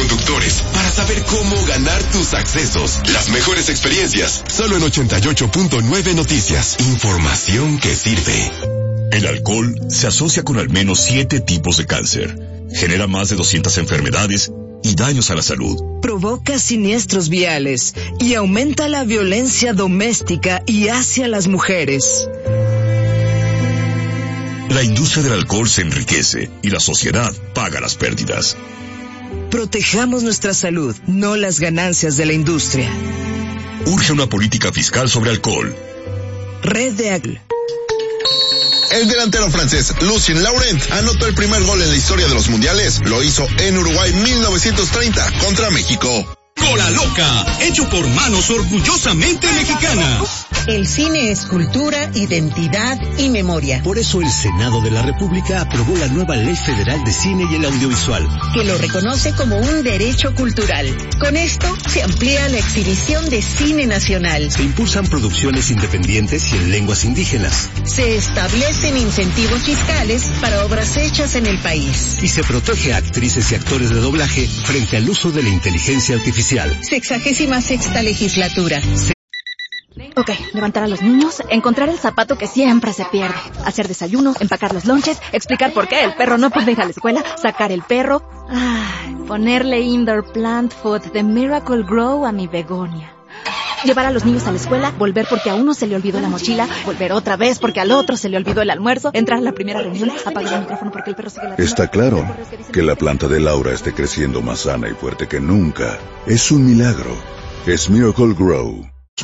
conductores para saber cómo ganar tus accesos. Las mejores experiencias, solo en 88.9 Noticias. Información que sirve. El alcohol se asocia con al menos 7 tipos de cáncer. Genera más de 200 enfermedades y daños a la salud. Provoca siniestros viales y aumenta la violencia doméstica y hacia las mujeres. La industria del alcohol se enriquece y la sociedad paga las pérdidas. Protejamos nuestra salud, no las ganancias de la industria. Urge una política fiscal sobre alcohol. Red de Agl. El delantero francés Lucien Laurent anotó el primer gol en la historia de los mundiales. Lo hizo en Uruguay 1930 contra México. Cola Loca, hecho por manos orgullosamente mexicanas. El cine es cultura, identidad y memoria. Por eso el Senado de la República aprobó la nueva Ley Federal de Cine y el Audiovisual, que lo reconoce como un derecho cultural. Con esto se amplía la exhibición de cine nacional. Se impulsan producciones independientes y en lenguas indígenas. Se establecen incentivos fiscales para obras hechas en el país. Y se protege a actrices y actores de doblaje frente al uso de la inteligencia artificial. 66ª legislatura. Ok, levantar a los niños, encontrar el zapato que siempre se pierde, hacer desayuno, empacar los lonches, explicar por qué el perro no puede ir a la escuela, sacar el perro, ponerle indoor plant food de Miracle Grow a mi begonia. Llevar a los niños a la escuela, volver porque a uno se le olvidó la mochila, volver otra vez porque al otro se le olvidó el almuerzo, entrar a la primera reunión, apagar el micrófono porque el perro sigue ladrando. Está claro que la planta de Laura esté creciendo más sana y fuerte que nunca. Es un milagro. Es Miracle Grow.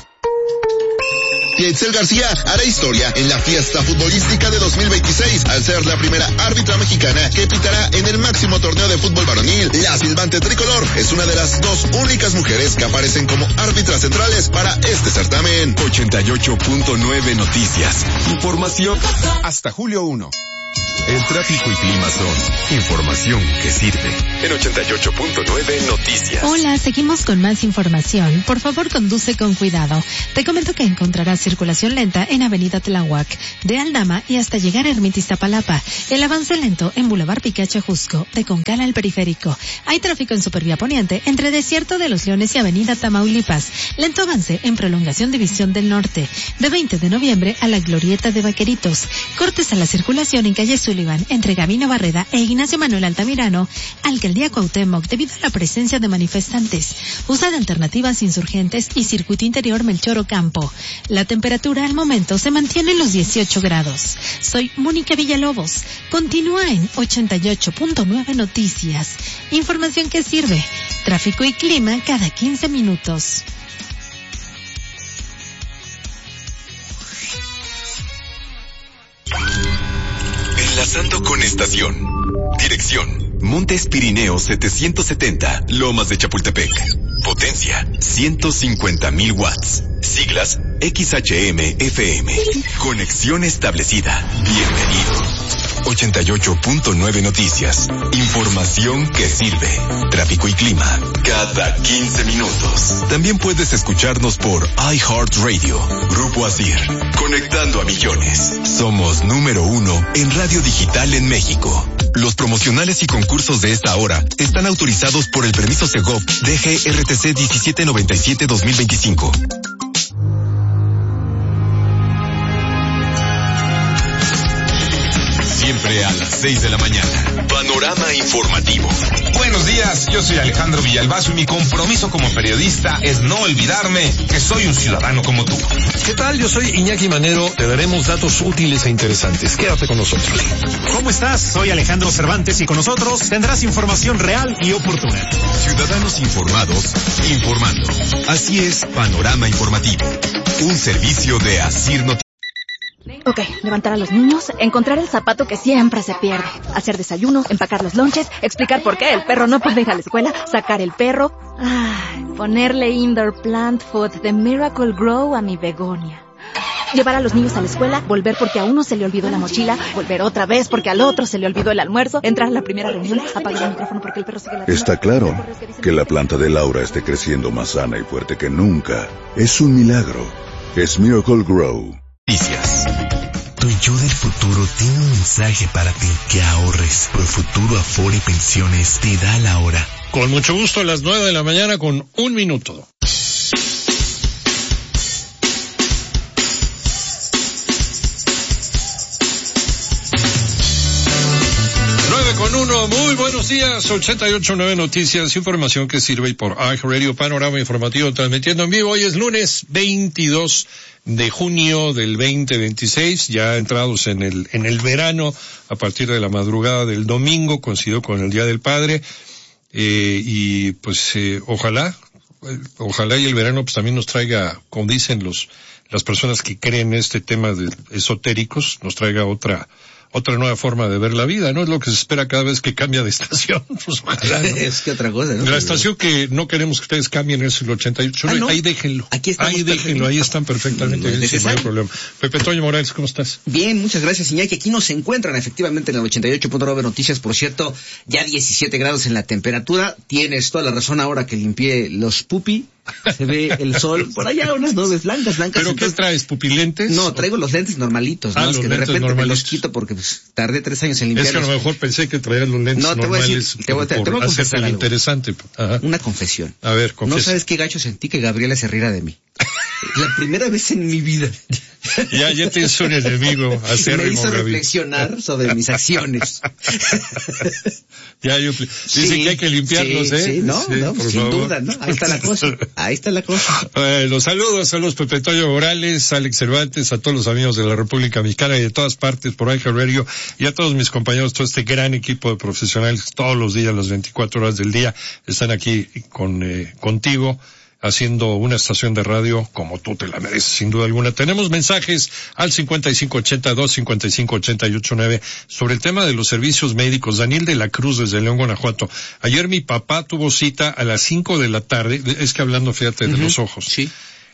Yaitzel García hará historia en la fiesta futbolística de 2026 al ser la primera árbitra mexicana que pitará en el máximo torneo de fútbol varonil. La silbante tricolor es una de las 2 únicas mujeres que aparecen como árbitras centrales para este certamen. 88.9 Noticias. Información hasta julio 1. El tráfico y clima son información que sirve. En 88.9 Noticias. Hola, seguimos con más información. Por favor, conduce con cuidado. Te comento que encontrarás circulación lenta en Avenida Tláhuac, de Aldama y hasta llegar a Ermita Iztapalapa. El avance lento en Boulevard Picacho Jusco, de Concala al Periférico. Hay tráfico en Supervía Poniente entre Desierto de los Leones y Avenida Tamaulipas. Lento avance en Prolongación División del Norte, de 20 de noviembre a la Glorieta de Vaqueritos. Cortes a la circulación en calle Sullivan entre Gabino Barreda e Ignacio Manuel Altamirano, Alcaldía Cuauhtémoc, debido a la presencia de manifestantes. Usa de alternativas insurgentes y circuito interior Melchor Ocampo. La temperatura al momento se mantiene en los 18 grados. Soy Mónica Villalobos. Continúa en 88.9 Noticias. Información que sirve. Tráfico y clima cada 15 minutos. Enlazando con estación. Dirección: Montes Pirineos 770, Lomas de Chapultepec. Potencia: 150,000 watts. Siglas: XHM-FM. Conexión establecida. Bienvenido. 88.9 Noticias. Información que sirve. Tráfico y clima cada 15 minutos. También puedes escucharnos por iHeartRadio. Grupo Asir. Conectando a millones. Somos número 1 en radio digital en México. Los promocionales y concursos de esta hora están autorizados por el permiso Segov DGRTC 1797-2025. Siempre a las 6 de la mañana. Panorama informativo. Buenos días, yo soy Alejandro Villalbazo y mi compromiso como periodista es no olvidarme que soy un ciudadano como tú. ¿Qué tal? Yo soy Iñaki Manero. Te daremos datos útiles e interesantes. Quédate con nosotros. ¿Cómo estás? Soy Alejandro Cervantes y con nosotros tendrás información real y oportuna. Ciudadanos informados, informando. Así es, Panorama Informativo. Un servicio de Asir Noticias. Ok, levantar a los niños, encontrar el zapato que siempre se pierde, hacer desayuno, empacar los lonches, explicar por qué el perro no puede ir a la escuela, sacar el perro, ponerle indoor plant food de Miracle Grow a mi begonia. Llevar a los niños a la escuela, volver porque a uno se le olvidó la mochila, volver otra vez porque al otro se le olvidó el almuerzo, entrar a la primera reunión, apagar el micrófono porque el perro sigue ladrando. Está claro que la planta de Laura esté creciendo más sana y fuerte que nunca. Es un milagro. Es Miracle Grow. Noticias. Tu yo del futuro tiene un mensaje para ti, que ahorres. Profuturo Afore Pensiones te da la hora. Con mucho gusto, a las 9 de la mañana con 1 minuto. 9:01, muy buenos días, 88.9 Noticias, información que sirve y por iHeartRadio, panorama informativo transmitiendo en vivo. Hoy es lunes 22 de junio del 2026, ya entrados en el verano, a partir de la madrugada del domingo, coincidió con el Día del Padre, y pues ojalá y el verano pues también nos traiga, como dicen las personas que creen en este tema de esotéricos, nos traiga otra nueva forma de ver la vida, ¿no? Es lo que se espera cada vez que cambia de estación, pues ojalá, ¿no? Es que otra cosa, ¿no? La estación que no queremos que ustedes cambien es el 88, ¿no? Ahí déjenlo. Ahí déjenlo, ahí están perfectamente bien, sin mayor problema. Pepe Toño Morales, ¿cómo estás? Bien, muchas gracias, Iñaki. Aquí nos encuentran efectivamente en el 88.9 Noticias, por cierto, ya 17 grados en la temperatura. Tienes toda la razón, ahora que limpié los pupi. Se ve el sol, por allá unas nubes blancas. ¿Pero entonces, qué traes, pupilentes? No, traigo los lentes normalitos, ¿no? Es que de repente me los quito porque pues, tardé 3 años en limpiarlos. Es que a lo mejor pensé que traías los lentes normales. Te voy a confesar algo. Interesante. Ajá. Una confesión. A ver, confesión. No sabes qué gacho sentí que Gabriela se riera de mí. La primera vez en mi vida. Ya te hizo un enemigo acérrimo, me hizo Gaby. Reflexionar sobre mis acciones. Dicen que hay que limpiarlos, ¿eh? Sí, no, sin duda, ¿no? Ahí está la cosa. Los saludos, Pepe Toño Morales, Alex Cervantes, a todos los amigos de la República Mexicana y de todas partes por iHeartRadio, y a todos mis compañeros, todo este gran equipo de profesionales, todos los días, las 24 horas del día, están aquí contigo, haciendo una estación de radio como tú te la mereces, sin duda alguna. Tenemos mensajes al 5582-5588-9 sobre el tema de los servicios médicos. Daniel de la Cruz, desde León, Guanajuato. Ayer mi papá tuvo cita a las 5 de la tarde, es que hablando, fíjate, de los ojos. Sí.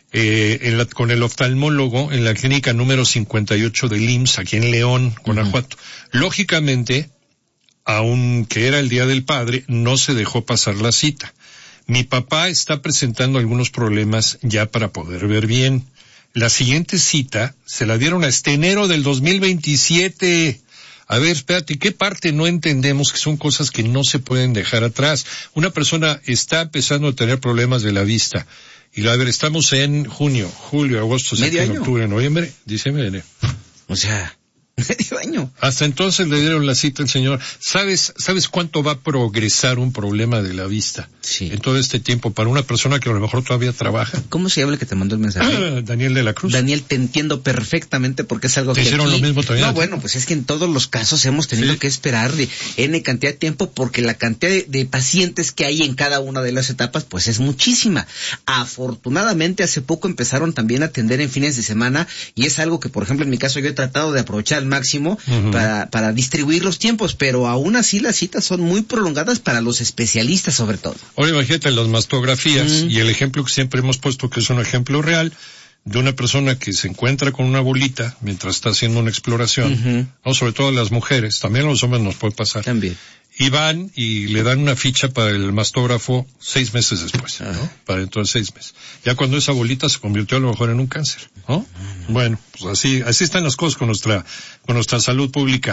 Con el oftalmólogo en la clínica número 58 del IMSS, aquí en León, Guanajuato. Lógicamente, aunque era el Día del Padre, no se dejó pasar la cita. Mi papá está presentando algunos problemas ya para poder ver bien. La siguiente cita se la dieron hasta enero del 2027. A ver, espérate, ¿qué parte no entendemos que son cosas que no se pueden dejar atrás? Una persona está empezando a tener problemas de la vista. Y a ver, estamos en junio, julio, agosto, septiembre, octubre, noviembre, diciembre, enero. O sea, medio año. Hasta entonces le dieron la cita al señor. ¿Sabes cuánto va a progresar un problema de la vista? Sí. En todo este tiempo para una persona que a lo mejor todavía trabaja. ¿Cómo se llama el que te mandó el mensaje? Daniel de la Cruz. Daniel, te entiendo perfectamente porque es algo que hicieron aquí... lo mismo también. No, bueno, pues es que en todos los casos hemos tenido que esperar de N cantidad de tiempo porque la cantidad de pacientes que hay en cada una de las etapas pues es muchísima. Afortunadamente hace poco empezaron también a atender en fines de semana y es algo que, por ejemplo, en mi caso yo he tratado de aprovechar al máximo para distribuir los tiempos, pero aún así las citas son muy prolongadas para los especialistas sobre todo. Ahora imagínate las mastografías y el ejemplo que siempre hemos puesto, que es un ejemplo real de una persona que se encuentra con una bolita mientras está haciendo una exploración, ¿no? Sobre todo las mujeres, también a los hombres nos puede pasar. También. Y van y le dan una ficha para el mastógrafo 6 meses después, ¿no? Para dentro de 6 meses. Ya cuando esa bolita se convirtió a lo mejor en un cáncer, ¿no? Bueno, pues así están las cosas con nuestra salud pública.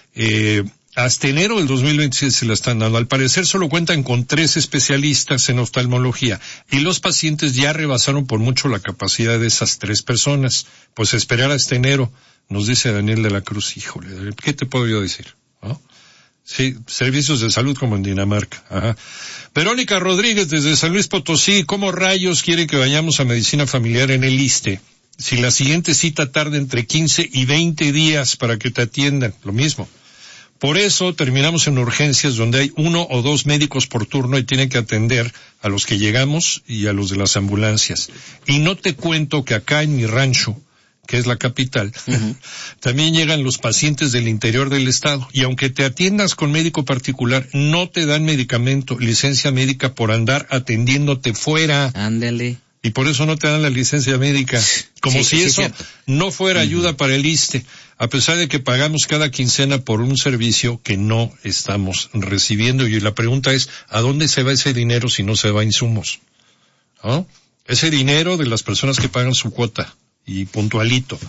Hasta enero del 2026 se la están dando. Al parecer solo cuentan con 3 especialistas en oftalmología y los pacientes ya rebasaron por mucho la capacidad de esas 3 personas. Pues esperar hasta enero, nos dice Daniel de la Cruz. Híjole, ¿qué te puedo yo decir? ¿No? Sí, servicios de salud como en Dinamarca. Ajá. Verónica Rodríguez desde San Luis Potosí, ¿cómo rayos quiere que vayamos a medicina familiar en el ISSSTE? Si la siguiente cita tarda entre 15 y 20 días para que te atiendan, lo mismo. Por eso terminamos en urgencias donde hay 1 o 2 médicos por turno y tienen que atender a los que llegamos y a los de las ambulancias. Y no te cuento que acá en mi rancho, que es la capital, también llegan los pacientes del interior del estado. Y aunque te atiendas con médico particular, no te dan medicamento, licencia médica por andar atendiéndote fuera. Ándale. Y por eso no te dan la licencia médica. Como si eso no fuera ayuda para el ISSSTE, a pesar de que pagamos cada quincena por un servicio que no estamos recibiendo. Y la pregunta es, ¿a dónde se va ese dinero si no se va a insumos? ¿No? Ese dinero de las personas que pagan su cuota y puntualito.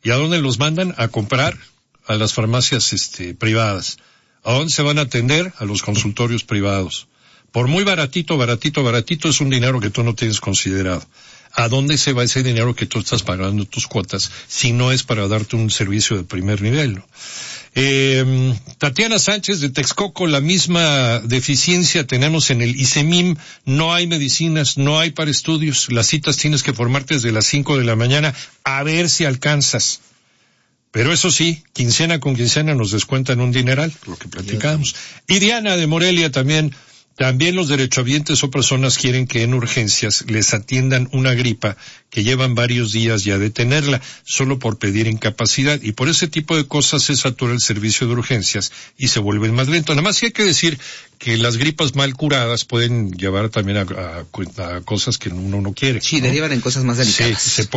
¿Y a dónde los mandan? A comprar a las farmacias privadas. ¿A dónde se van a atender? A los consultorios privados. Por muy baratito es un dinero que tú no tienes considerado. ¿A dónde se va ese dinero que tú estás pagando tus cuotas si no es para darte un servicio de primer nivel, ¿no? Tatiana Sánchez de Texcoco, la misma deficiencia tenemos en el ICEMIM, no hay medicinas, no hay para estudios, las citas tienes que formarte desde las 5 de la mañana, a ver si alcanzas. Pero eso sí, quincena con quincena nos descuentan un dineral, lo que platicamos. Y Diana de Morelia también los derechohabientes o personas quieren que en urgencias les atiendan una gripa que llevan varios días ya de tenerla, solo por pedir incapacidad, y por ese tipo de cosas se satura el servicio de urgencias y se vuelve más lento. Nada más que hay que decir que las gripas mal curadas pueden llevar también a cosas que uno no quiere. Sí, ¿no? Derivan en cosas más delicadas. Sí, se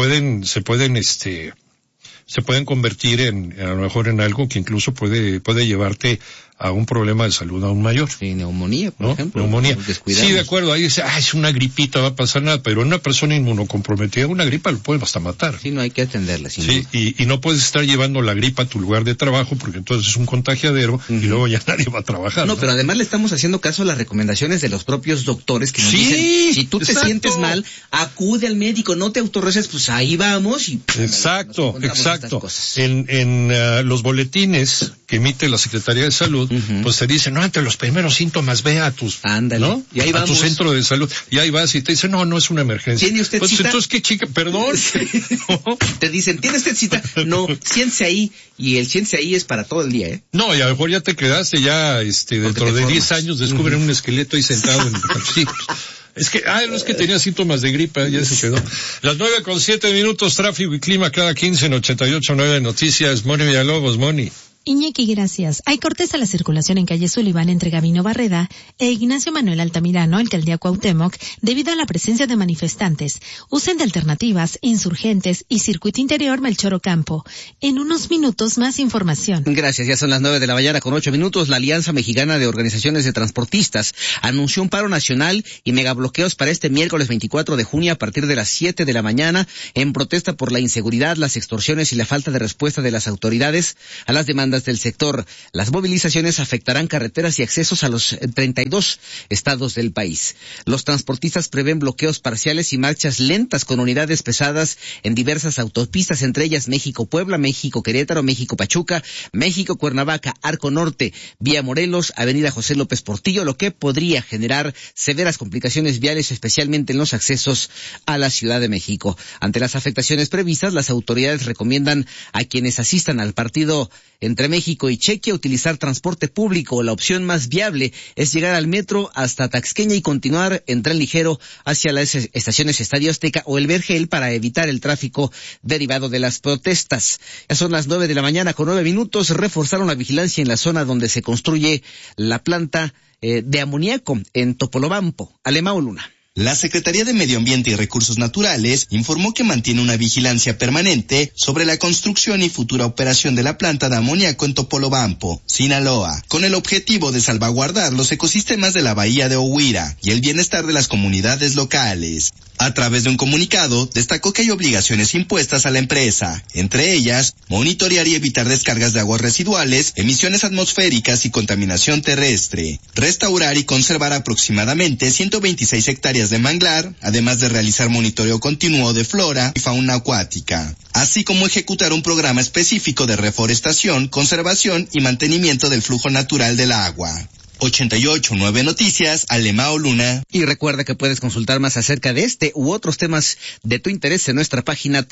pueden convertir a lo mejor en algo que incluso puede llevarte a un problema de salud aún mayor. Sí, neumonía, por ejemplo. Neumonía. Sí, de acuerdo, ahí dice, es una gripita, va a pasar nada, pero en una persona inmunocomprometida, una gripa lo puede hasta matar. Sí, no hay que atenderla. Sí, y no puedes estar llevando la gripa a tu lugar de trabajo, porque entonces es un contagiadero, y luego ya nadie va a trabajar. No, pero además le estamos haciendo caso a las recomendaciones de los propios doctores que nos dicen, si tú te sientes mal, acude al médico, no te autorreces, pues ahí vamos. Y exacto. En los boletines que emite la Secretaría de Salud, pues te dicen, ante los primeros síntomas ve a tus, ¿no? Y ahí a tu centro de salud, y ahí vas y te dicen, no es una emergencia. ¿Tiene usted cita? Entonces, ¿qué chica? Perdón. Te dicen, ¿tiene usted cita? No, siéntese ahí, y el siéntese ahí es para todo el día, ¿eh? No, y a lo mejor ya te quedaste dentro de 10 años descubren un esqueleto ahí sentado en sí. Es que, no es que tenía síntomas de gripa, ya se quedó. Las 9:07, tráfico y clima cada 15 en 88.9 Noticias. Moni Villalobos, Moni. Iñaki, gracias. Hay cortes a la circulación en calle Sullivan entre Gabino Barreda e Ignacio Manuel Altamirano, alcaldía Cuauhtémoc, debido a la presencia de manifestantes. Usen de alternativas, insurgentes y circuito interior Melchor Ocampo. En unos minutos más información. Gracias, ya son las 9:08. La Alianza Mexicana de Organizaciones de Transportistas anunció un paro nacional y megabloqueos para este miércoles 24 de junio a partir de las 7 de la mañana en protesta por la inseguridad, las extorsiones y la falta de respuesta de las autoridades a las demandas del sector. Las movilizaciones afectarán carreteras y accesos a los 32 estados del país. Los transportistas prevén bloqueos parciales y marchas lentas con unidades pesadas en diversas autopistas, entre ellas México-Puebla, México-Querétaro, México-Pachuca, México-Cuernavaca, Arco Norte, Vía Morelos, Avenida José López Portillo, lo que podría generar severas complicaciones viales, especialmente en los accesos a la Ciudad de México. Ante las afectaciones previstas, las autoridades recomiendan a quienes asistan al partido entre México y Chequia utilizar transporte público. La opción más viable es llegar al metro hasta Taxqueña y continuar en tren ligero hacia las estaciones Estadio Azteca o el Vergel para evitar el tráfico derivado de las protestas. Ya son las 9:09. Reforzaron la vigilancia en la zona donde se construye la planta de amoníaco en Topolobampo. Alemão Luna. La Secretaría de Medio Ambiente y Recursos Naturales informó que mantiene una vigilancia permanente sobre la construcción y futura operación de la planta de amoníaco en Topolobampo, Sinaloa, con el objetivo de salvaguardar los ecosistemas de la bahía de Ohuira y el bienestar de las comunidades locales. A través de un comunicado, destacó que hay obligaciones impuestas a la empresa, entre ellas, monitorear y evitar descargas de aguas residuales, emisiones atmosféricas y contaminación terrestre, restaurar y conservar aproximadamente 126 hectáreas de manglar, además de realizar monitoreo continuo de flora y fauna acuática, así como ejecutar un programa específico de reforestación, conservación y mantenimiento del flujo natural del agua. 88.9 Noticias, Alemão Luna. Y recuerda que puedes consultar más acerca de este u otros temas de tu interés en nuestra página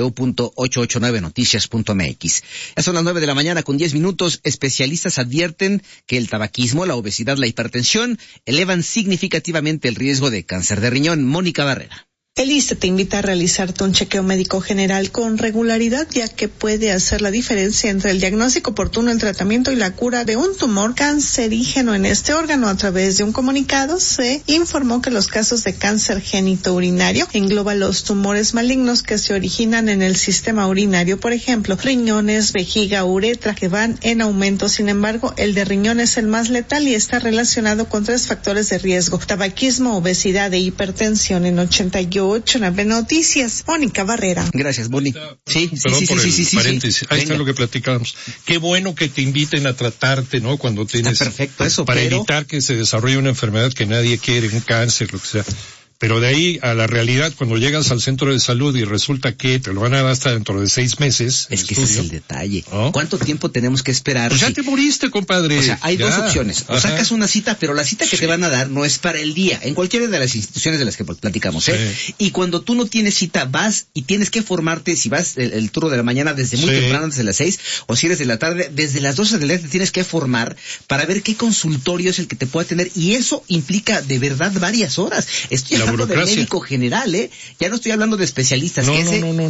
www.889noticias.mx. Ya son las 9:10. Especialistas advierten que el tabaquismo, la obesidad, la hipertensión elevan significativamente el riesgo de cáncer de riñón. Mónica Barrera. El ISSSTE te invita a realizarte un chequeo médico general con regularidad, ya que puede hacer la diferencia entre el diagnóstico oportuno, el tratamiento y la cura de un tumor cancerígeno en este órgano. A través de un comunicado se informó que los casos de cáncer genitourinario engloban los tumores malignos que se originan en el sistema urinario, por ejemplo, riñones, vejiga, uretra, que van en aumento. Sin embargo, el de riñón es el más letal y está relacionado con 3 factores de riesgo: tabaquismo, obesidad e hipertensión. En 88.9 8 en AB Noticias. Mónica Barrera. Gracias, Boni. Sí. Paréntesis. Ahí está lo que platicábamos. Qué bueno que te inviten a tratarte, ¿no? Cuando tienes... Está perfecto eso, para evitar que se desarrolle una enfermedad que nadie quiere, un cáncer, lo que sea. Pero de ahí a la realidad, cuando llegas al centro de salud y resulta que te lo van a dar hasta dentro de 6 meses. Es que ese es el detalle. ¿Oh? ¿Cuánto tiempo tenemos que esperar? Pues ya te moriste, compadre. O sea, hay dos opciones. O sacas una cita, pero la cita que te van a dar no es para el día, en cualquiera de las instituciones de las que platicamos, ¿eh? Sí. Y cuando tú no tienes cita, vas y tienes que formarte, si vas el turno de la mañana desde muy temprano, desde las 6, o si eres de la tarde, desde las 12 de la tarde te tienes que formar para ver qué consultorio es el que te pueda atender. Y eso implica de verdad varias horas. Estoy hablando de médico general, ya no estoy hablando de especialistas. No.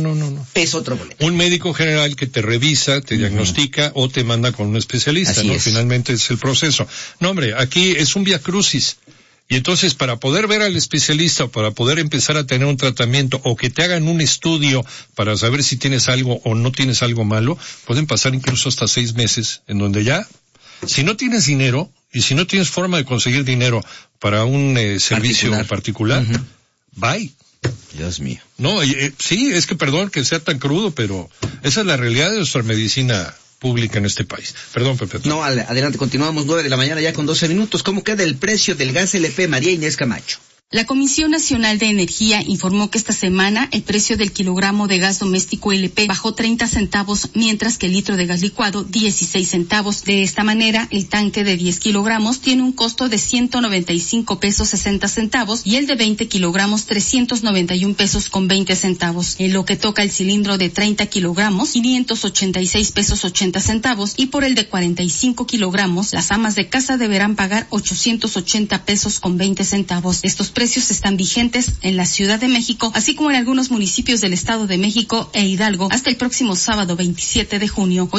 Es otro boleto. Un médico general que te revisa, te diagnostica o te manda con un especialista. Así es. Finalmente es el proceso. No, hombre, aquí es un viacrucis. Y entonces, para poder ver al especialista o para poder empezar a tener un tratamiento o que te hagan un estudio para saber si tienes algo o no tienes algo malo, pueden pasar incluso hasta 6 meses en donde ya, si no tienes dinero y si no tienes forma de conseguir dinero para un servicio particular, bye. Dios mío. No, sí, es que perdón que sea tan crudo, pero esa es la realidad de nuestra medicina pública en este país. Perdón, Pepe. No, adelante, continuamos 9 de la mañana ya con 12 minutos. ¿Cómo queda el precio del gas LP, María Inés Camacho? La Comisión Nacional de Energía informó que esta semana el precio del kilogramo de gas doméstico LP bajó 30 centavos, mientras que el litro de gas licuado 16 centavos. De esta manera, el tanque de 10 kilogramos tiene un costo de 195 pesos 60 centavos y el de 20 kilogramos 391 pesos con 20 centavos. En lo que toca el cilindro de 30 kilogramos, 586 pesos 80 centavos y por el de 45 kilogramos, las amas de casa deberán pagar 880 pesos con 20 centavos. Estos precios están vigentes en la Ciudad de México, así como en algunos municipios del Estado de México e Hidalgo, hasta el próximo sábado 27 de junio.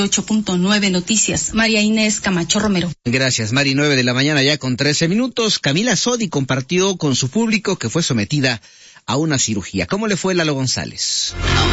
88.9 Noticias. María Inés Camacho Romero. Gracias, Mari. 9 de la mañana ya con 13 minutos. Camila Sodi compartió con su público que fue sometida a una cirugía. ¿Cómo le fue, Lalo González?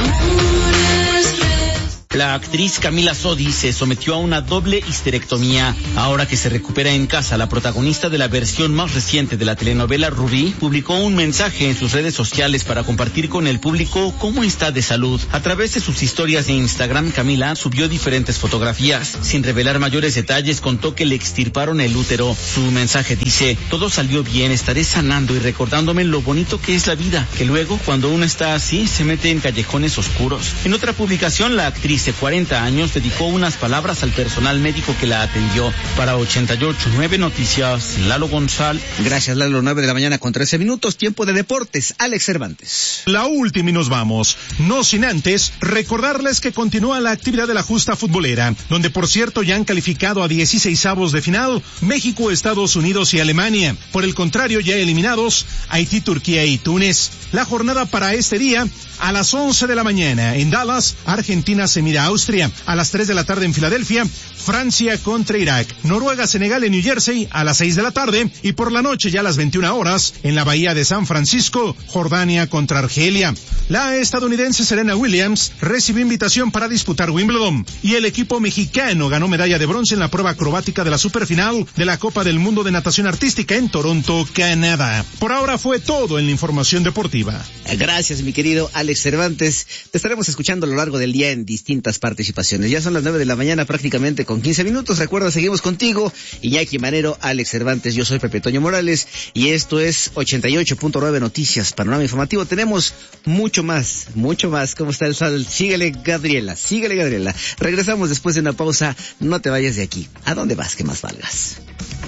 La actriz Camila Sodi se sometió a una doble histerectomía. Ahora que se recupera en casa, la protagonista de la versión más reciente de la telenovela Rubí publicó un mensaje en sus redes sociales para compartir con el público cómo está de salud. A través de sus historias de Instagram, Camila subió diferentes fotografías. Sin revelar mayores detalles, contó que le extirparon el útero. Su mensaje dice: todo salió bien, estaré sanando y recordándome lo bonito que es la vida, que luego, cuando uno está así, se mete en callejones oscuros. En otra publicación, la actriz de 40 años dedicó unas palabras al personal médico que la atendió. Para 88.9 Noticias, Lalo González. Gracias, Lalo. 9 de la mañana con 13 minutos, tiempo de deportes. Alex Cervantes. La última y nos vamos. No sin antes recordarles que continúa la actividad de la justa futbolera, donde por cierto ya han calificado a 16avos de final México, Estados Unidos y Alemania. Por el contrario, ya eliminados Haití, Turquía y Túnez. La jornada para este día: a las 11 de la mañana en Dallas, Argentina se mide a Austria. A las 3 de la tarde en Filadelfia, Francia contra Irak. Noruega, Senegal en New Jersey a las 6 de la tarde. Y por la noche, ya a las 21 horas, en la bahía de San Francisco, Jordania contra Argelia. La estadounidense Serena Williams recibió invitación para disputar Wimbledon. Y el equipo mexicano ganó medalla de bronce en la prueba acrobática de la superfinal de la Copa del Mundo de Natación Artística en Toronto, Canadá. Por ahora fue todo en la información deportiva. Gracias, mi querido Alex Cervantes. Te estaremos escuchando a lo largo del día en distintas participaciones. Ya son las 9 de la mañana prácticamente con 15 minutos. Recuerda, seguimos contigo, Iñaki Manero, Alex Cervantes, yo soy Pepe Toño Morales y esto es 88.9 Noticias, Panorama Informativo. Tenemos mucho más. ¿Cómo está el sol? Síguele, Gabriela. Regresamos después de una pausa. No te vayas de aquí. ¿A dónde vas? Que más valgas.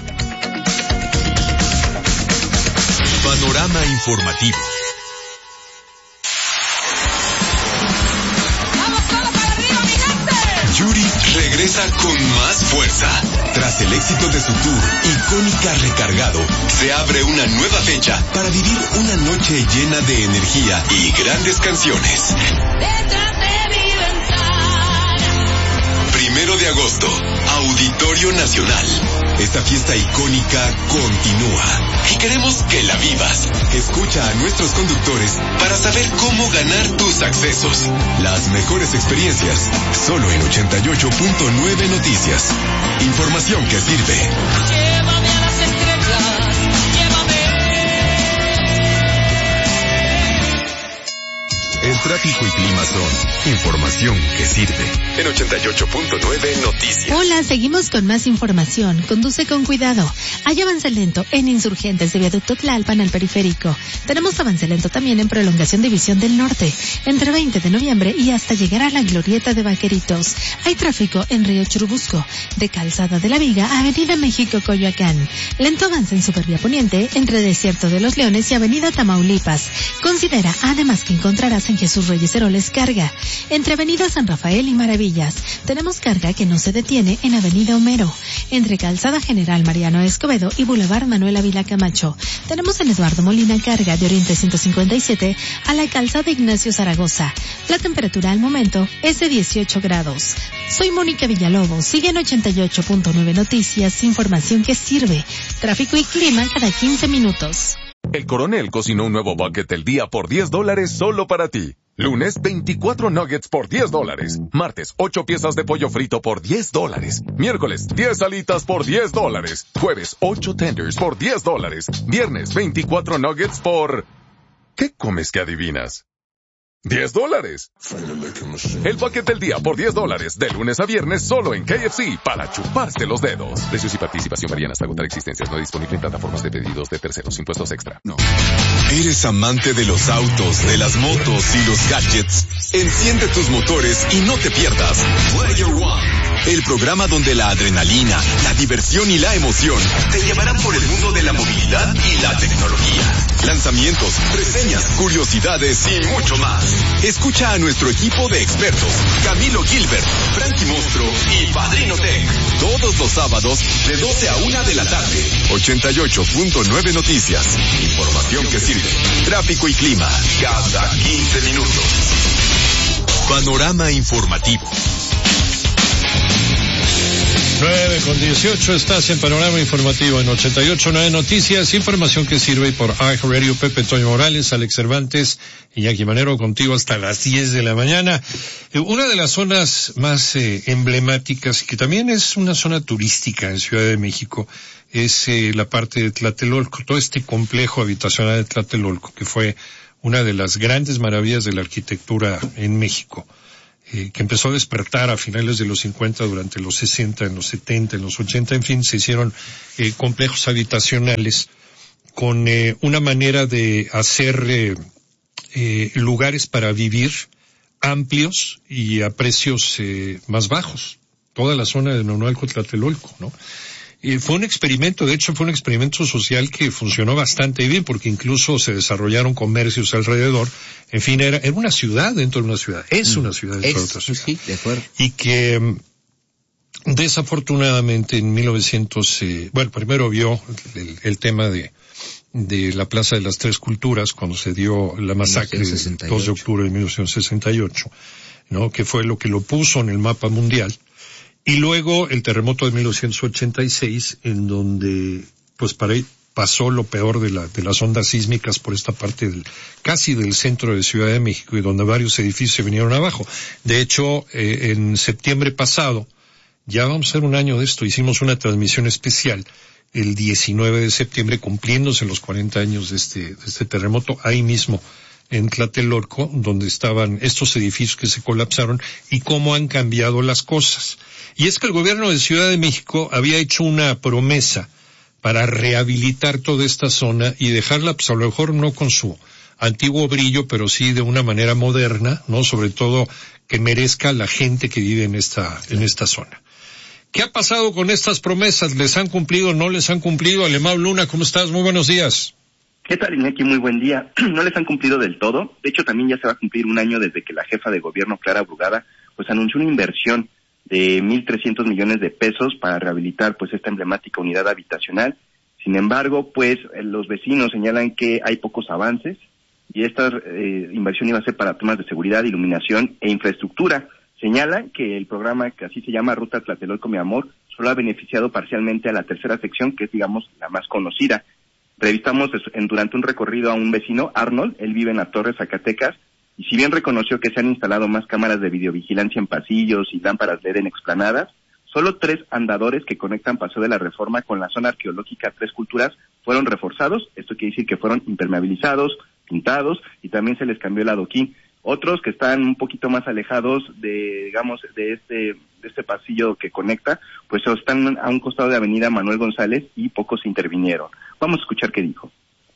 Panorama Informativo. Yuri regresa con más fuerza. Tras el éxito de su tour, Icónica Recargado, se abre una nueva fecha para vivir una noche llena de energía y grandes canciones. 1 de agosto, Auditorio Nacional. Esta fiesta icónica continúa y queremos que la vivas. Escucha a nuestros conductores para saber cómo ganar tus accesos. Las mejores experiencias, solo en 88.9 Noticias. Información que sirve. Llévame a las estrellas, llévame. Tráfico y clima son información que sirve. En 88.9 Noticias. Hola, seguimos con más información. Conduce con cuidado. Hay avance lento en Insurgentes de Viaducto Tlalpan al Periférico. Tenemos avance lento también en Prolongación División del Norte, entre 20 de noviembre y hasta llegar a la Glorieta de Vaqueritos. Hay tráfico en Río Churubusco, de Calzada de la Viga a Avenida México Coyoacán. Lento avance en Supervía Poniente, entre Desierto de los Leones y Avenida Tamaulipas. Considera además que encontrarás en Jesús Reyes Heroles carga. Entre Avenida San Rafael y Maravillas, tenemos carga que no se detiene en Avenida Homero. Entre Calzada General Mariano Escobedo y Boulevard Manuel Ávila Camacho, tenemos en Eduardo Molina carga de Oriente 157 a la Calzada Ignacio Zaragoza. La temperatura al momento es de 18 grados. Soy Mónica Villalobos. Sigue en 88.9 Noticias, información que sirve. Tráfico y clima cada 15 minutos. El Coronel cocinó un nuevo bucket del día por $10 solo para ti. Lunes, 24 nuggets por $10. Martes, 8 piezas de pollo frito por $10. Miércoles, 10 alitas por $10. Jueves, 8 tenders por $10. Viernes, 24 nuggets por... ¿Qué comes que adivinas? $10. El bucket del día por $10, de lunes a viernes solo en KFC, para chuparse los dedos. Precios y participación varían hasta agotar existencias. No disponible en plataformas de pedidos de terceros. Impuestos extra. No. ¿Eres amante de los autos, de las motos y los gadgets? Enciende tus motores y no te pierdas Player One, el programa donde la adrenalina, la diversión y la emoción te llevarán por el mundo de la movilidad y la tecnología. Lanzamientos, reseñas, curiosidades y mucho más. Escucha a nuestro equipo de expertos, Camilo Gilbert, Frankie Monstruo y Padrino Tech, todos los sábados de 12 a 1 de la tarde. 88.9 Noticias. Información que sirve. Tráfico y clima cada 15 minutos. Panorama informativo. 9:18, estás en Panorama Informativo en 88.9 Noticias, información que sirve por iHeartRadio. Pepe Toño Morales, Alex Cervantes y Jackie Manero contigo hasta las 10 de la mañana. Una de las zonas más emblemáticas, y que también es una zona turística en Ciudad de México, es la parte de Tlatelolco, todo este complejo habitacional de Tlatelolco, que fue una de las grandes maravillas de la arquitectura en México. Que empezó a despertar a finales de los 50, durante los 60, en los 70, en los 80, en fin, se hicieron complejos habitacionales con una manera de hacer lugares para vivir amplios y a precios más bajos. Toda la zona de Naunualco, Tlatelolco, ¿no? Fue un experimento, de hecho fue un experimento social que funcionó bastante bien, porque incluso se desarrollaron comercios alrededor. En fin, era una ciudad dentro de una ciudad, es una ciudad dentro de otra ciudad. Sí, de acuerdo. Y que desafortunadamente en 1900, primero vio el tema de la Plaza de las Tres Culturas, cuando se dio la masacre del 2 de octubre de 1968, ¿no? Que fue lo que lo puso en el mapa mundial. Y luego el terremoto de 1986, en donde pues pasó lo peor de las ondas sísmicas por esta parte casi del centro de Ciudad de México, y donde varios edificios se vinieron abajo. De hecho, en septiembre pasado, ya vamos a hacer un año de esto, hicimos una transmisión especial el 19 de septiembre, cumpliéndose los 40 años de este terremoto, ahí mismo en Tlatelolco, donde estaban estos edificios que se colapsaron, y cómo han cambiado las cosas. Y es que el gobierno de Ciudad de México había hecho una promesa para rehabilitar toda esta zona y dejarla, pues a lo mejor no con su antiguo brillo, pero sí de una manera moderna, ¿no? Sobre todo que merezca la gente que vive en esta zona. ¿Qué ha pasado con estas promesas? ¿Les han cumplido o no les han cumplido? Alemão Luna, ¿cómo estás? Muy buenos días. ¿Qué tal, Iñaki? Muy buen día. No les han cumplido del todo. De hecho, también ya se va a cumplir un año desde que la jefa de gobierno, Clara Brugada, pues anunció una inversión de 1,300 millones de pesos para rehabilitar pues esta emblemática unidad habitacional. Sin embargo, pues los vecinos señalan que hay pocos avances, y esta inversión iba a ser para temas de seguridad, iluminación e infraestructura. Señalan que el programa, que así se llama, Ruta Tlatelolco Mi Amor, solo ha beneficiado parcialmente a la tercera sección, que es, digamos, la más conocida. Entrevistamos durante un recorrido a un vecino, Arnold. Él vive en la Torre, Zacatecas, y si bien reconoció que se han instalado más cámaras de videovigilancia en pasillos y lámparas LED en explanadas, solo 3 andadores que conectan Paseo de la Reforma con la zona arqueológica Tres Culturas fueron reforzados. Esto quiere decir que fueron impermeabilizados, pintados, y también se les cambió el adoquín. Otros que están un poquito más alejados de este pasillo que conecta, pues están a un costado de Avenida Manuel González y pocos intervinieron. Vamos a escuchar qué dijo.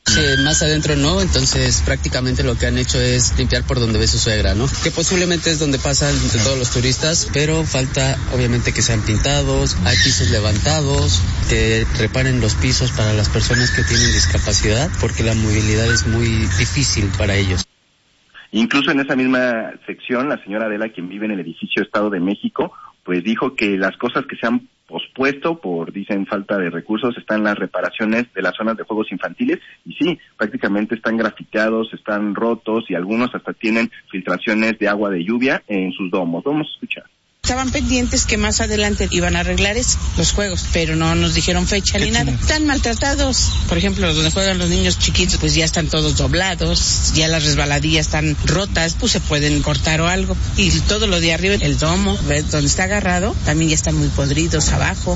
Más adentro no, entonces prácticamente lo que han hecho es limpiar por donde ve su suegra, ¿no? Que posiblemente es donde pasan de todos los turistas, pero falta obviamente que sean pintados, hay pisos levantados, que reparen los pisos para las personas que tienen discapacidad, porque la movilidad es muy difícil para ellos. Incluso en esa misma sección, la señora Adela, quien vive en el edificio Estado de México, pues dijo que las cosas que se han pospuesto por, dicen, falta de recursos, están las reparaciones de las zonas de juegos infantiles, y sí, prácticamente están grafiteados, están rotos, y algunos hasta tienen filtraciones de agua de lluvia en sus domos. Vamos a escuchar. Estaban pendientes que más adelante iban a arreglar los juegos, pero no nos dijeron fecha ni nada. Están maltratados. Por ejemplo, donde juegan los niños chiquitos, pues ya están todos doblados, ya las resbaladillas están rotas, pues se pueden cortar o algo. Y todo lo de arriba, el domo, donde está agarrado, también ya están muy podridos abajo.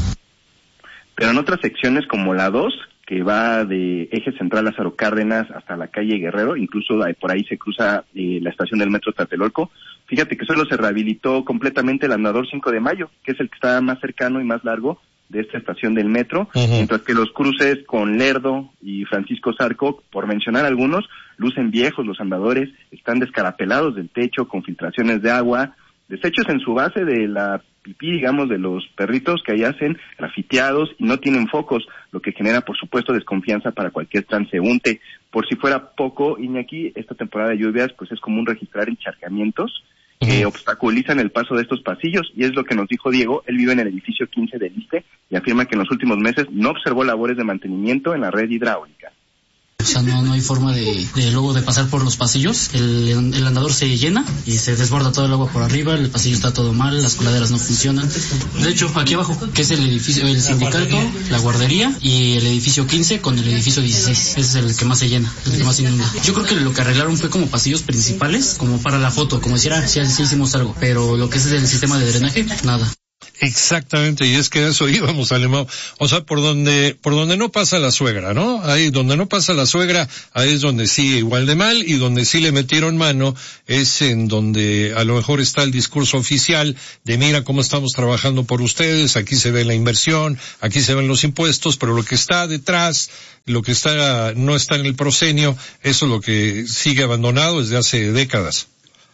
Pero en otras secciones como la 2, que va de Eje Central Lázaro Cárdenas hasta la calle Guerrero, incluso por ahí se cruza la estación del metro Tlatelolco. Fíjate que solo se rehabilitó completamente el andador 5 de Mayo, que es el que está más cercano y más largo de esta estación del metro, mientras que los cruces con Lerdo y Francisco Zarco, por mencionar algunos, lucen viejos los andadores, están descarapelados del techo con filtraciones de agua, desechos en su base de la pipí, digamos, de los perritos que ahí hacen, grafiteados y no tienen focos, lo que genera, por supuesto, desconfianza para cualquier transeúnte. Por si fuera poco, Iñaki, esta temporada de lluvias, pues es común registrar encharcamientos que obstaculizan el paso de estos pasillos, y es lo que nos dijo Diego. Él vive en el edificio 15 del ISSSTE y afirma que en los últimos meses no observó labores de mantenimiento en la red hidráulica. O sea, no hay forma de luego de pasar por los pasillos. El andador se llena y se desborda todo el agua por arriba, el pasillo está todo mal, las coladeras no funcionan. De hecho, aquí abajo, que es el edificio, el sindicato, la guardería y el edificio 15 con el edificio 16. Ese es el que más se llena, el que más inunda. Yo creo que lo que arreglaron fue como pasillos principales, como para la foto, como decir, sí hicimos algo. Pero lo que es el sistema de drenaje, nada. Exactamente, y es que eso íbamos, Alemão. O sea, por donde no pasa la suegra, ¿no? Ahí donde no pasa la suegra, ahí es donde sigue igual de mal, y donde sí le metieron mano es en donde a lo mejor está el discurso oficial de mira cómo estamos trabajando por ustedes, aquí se ve la inversión, aquí se ven los impuestos, pero lo que está detrás, lo que no está en el proscenio, eso es lo que sigue abandonado desde hace décadas.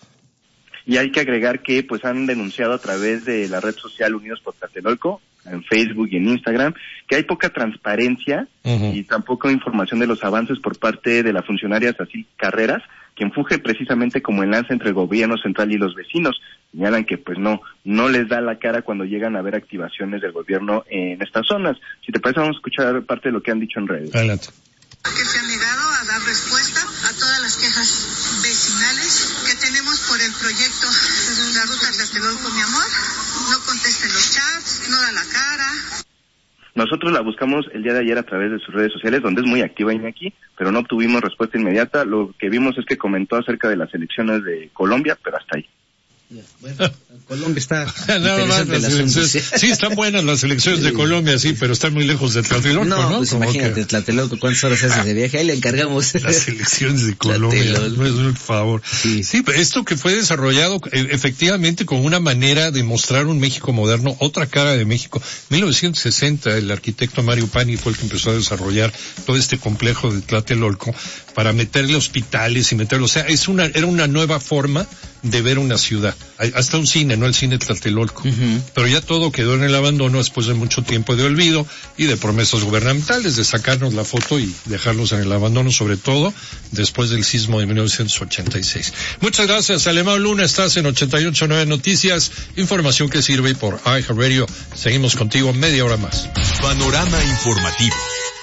Y hay que agregar que pues han denunciado a través de la red social Unidos por Tlatelolco, en Facebook y en Instagram, que hay poca transparencia y tampoco información de los avances por parte de la funcionaria Sacil Carreras, quien funge precisamente como enlace entre el gobierno central y los vecinos. Señalan que pues no les da la cara cuando llegan a ver activaciones del gobierno en estas zonas. Si te parece, vamos a escuchar parte de lo que han dicho en redes. Adelante. Que se ha negado a dar respuesta a todas las quejas vecinales que tenemos por el proyecto de la ruta Tlatelolco, mi amor. No contesta en los chats, no da la cara. Nosotros la buscamos el día de ayer a través de sus redes sociales, donde es muy activa Iñaki, pero no obtuvimos respuesta inmediata. Lo que vimos es que comentó acerca de las elecciones de Colombia, pero hasta ahí. Bueno, Colombia está nada más sí, están buenas las elecciones de Colombia, sí, pero están muy lejos de Tlatelolco, ¿no? Pues imagínate, Tlatelolco, ¿cuántas horas hace de viaje? Ahí le encargamos. Las elecciones de Colombia, no es un favor. Sí, pero esto que fue desarrollado efectivamente con una manera de mostrar un México moderno, otra cara de México. 1960, el arquitecto Mario Pani fue el que empezó a desarrollar todo este complejo de Tlatelolco para meterle hospitales y meterlo, o sea, era una nueva forma de ver una ciudad. Hasta un cine, no el cine Tlatelolco. Pero ya todo quedó en el abandono después de mucho tiempo de olvido y de promesas gubernamentales de sacarnos la foto y dejarlos en el abandono, sobre todo después del sismo de 1986. Muchas gracias, Alemão Luna. Estás en 88.9 Noticias, información que sirve por iHeartRadio. Seguimos contigo media hora más. Panorama informativo.